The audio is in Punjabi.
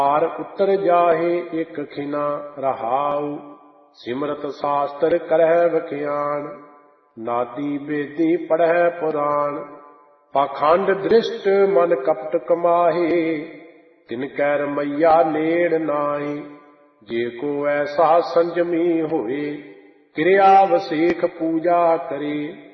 ਆਰ ਉਤਰ ਜਾਹੇ ਇਕ ਖਿਨਾ ਰਹਾਉ। ਸਿਮਰਤ ਸਾਸਤਰ ਕਰਹਿ ਵਖਿਆਨ, ਨਾਦੀ ਬੇਦੀ ਪੜ੍ਹੈ ਪੁਰਾਣ। ਪਾਖੰਡ ਦ੍ਰਿਸ਼ਟ ਮਨ ਕਪਟ ਕਮਾਹੇ, ਤਿਨ ਕੈ ਰਮਈਆ ਨੇੜ ਨਾਹੀ। ਜੇ ਕੋ ਐਸਾ ਸੰਜਮੀ ਹੋਏ, ਕਿਰਿਆ ਵਸੇਖ ਪੂਜਾ ਕਰੇ।